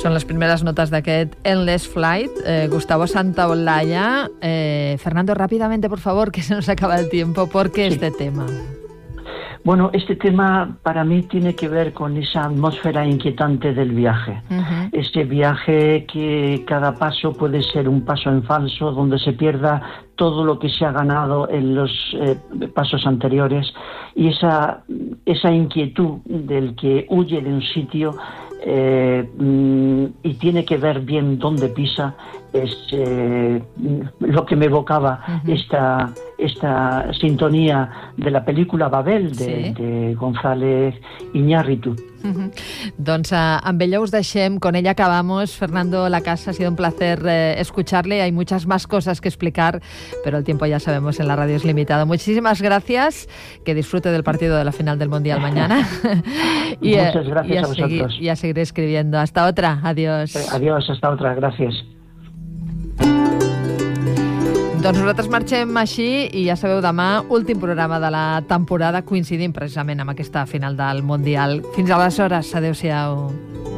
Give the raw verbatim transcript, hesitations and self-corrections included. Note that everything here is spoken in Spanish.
Són les primeres notes d'aquest Endless Flight. Eh, Gustavo Santaolalla. Eh, Fernando, rápidamente, por favor, que se nos acaba el tiempo. ¿Por qué sí. este tema? Bueno, este tema para mí tiene que ver con esa atmósfera inquietante del viaje. Uh-huh. Ese viaje que cada paso puede ser un paso en falso, donde se pierda todo lo que se ha ganado en los eh, pasos anteriores, y esa, esa inquietud del que huye de un sitio eh, y tiene que ver bien dónde pisa, es eh, lo que me evocaba uh-huh. esta, esta sintonía de la película Babel de, sí. de González Iñárritu. Uh-huh. Doncs uh, amb ella us deixem, con ella acabamos. Fernando Lacasa, ha sido un placer eh, escucharle, hay muchas más cosas que explicar, pero el tiempo ya sabemos en la radio es limitado. Muchísimas gracias, que disfrute del partido de la final del Mundial mañana. y, Muchas gracias y a, a vosotros. Seguir, y a seguir escribiendo. Hasta otra, adiós. Eh, adiós, hasta otra, gracias. Doncs nosaltres marxem així i ja sabeu, demà, últim programa de la temporada, coincidint precisament amb aquesta final del Mundial. Fins aleshores, adeu-siau.